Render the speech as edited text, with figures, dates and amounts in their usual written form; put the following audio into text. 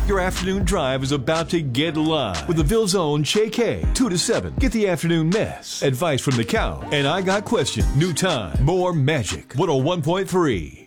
Your afternoon drive is about to get live with the Ville's own Shay K, 2 to 7. Get the afternoon mess. Advice from the cow. And I got questions. New time. More magic. 101.3.